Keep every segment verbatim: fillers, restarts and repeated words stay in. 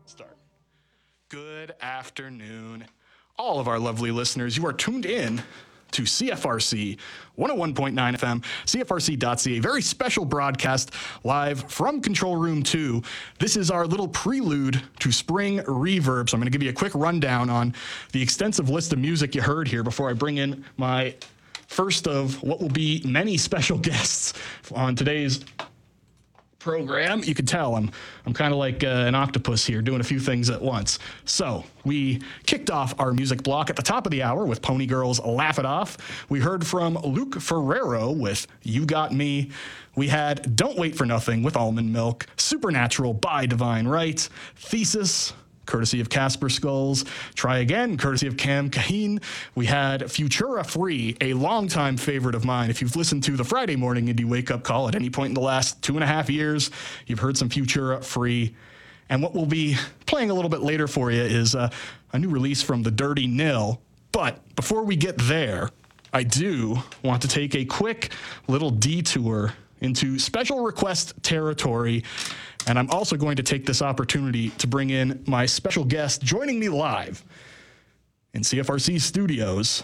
Start. Good afternoon, all of our lovely listeners. You are tuned in to C F R C one oh one point nine F M, C F R C dot C A. Very special broadcast live from Control Room two. This is our little prelude to Spring Reverb. So I'm going to give you a quick rundown on the extensive list of music you heard here before I bring in my first of what will be many special guests on today's program. You can tell I'm I'm kind of like uh, an octopus here doing a few things at once. So we kicked off our music block at the top of the hour with Pony Girls' Laugh It Off. We heard from Luke Ferrero with You Got Me. We had Don't Wait for Nothing with Almond Milk, Supernatural by Divine Right, Thesis, courtesy of Casper Skulls, Try Again, courtesy of Cam Kaheen. We had Futura Free, a longtime favorite of mine. If you've listened to the Friday Morning Indie Wake Up Call at any point in the last two and a half years, you've heard some Futura Free. And what we'll be playing a little bit later for you is uh, a new release from The Dirty Nil. But before we get there, I do want to take a quick little detour into special request territory. And I'm also going to take this opportunity to bring in my special guest joining me live in C F R C studios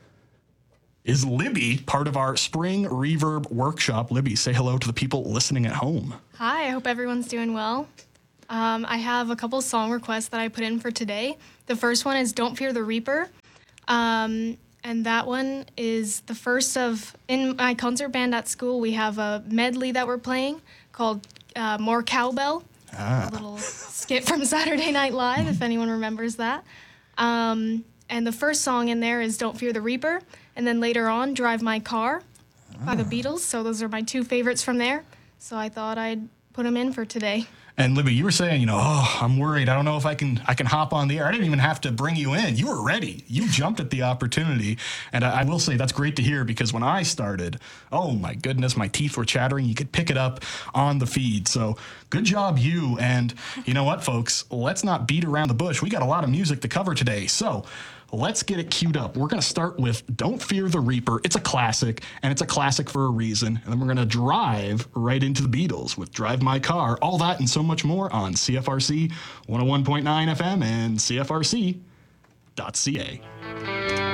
is Libby, part of our Spring Reverb workshop. Libby, say hello to the people listening at home. Hi, I hope everyone's doing well. Um, I have a couple song requests that I put in for today. The first one is Don't Fear the Reaper. Um, and that one is the first of, in my concert band at school, we have a medley that we're playing called Uh, More Cowbell, ah. a little skit from Saturday Night Live, if anyone remembers that. Um, and the first song in there is Don't Fear the Reaper, and then later on, Drive My Car ah. by the Beatles. So those are my two favorites from there. So I thought I'd put them in for today. And Libby, you were saying, you know, oh, I'm worried. I don't know if I can I can hop on the air. I didn't even have to bring you in. You were ready. You jumped at the opportunity. And I, I will say that's great to hear because when I started, oh, my goodness, my teeth were chattering. You could pick it up on the feed. So good job, you. And you know what, folks? Let's not beat around the bush. We got a lot of music to cover today. So let's get it queued up. We're going to start with Don't Fear the Reaper. It's a classic, and it's a classic for a reason. And then we're going to drive right into the Beatles with Drive My Car. All that and so much more on C F R C one oh one point nine F M and C F R C dot C A.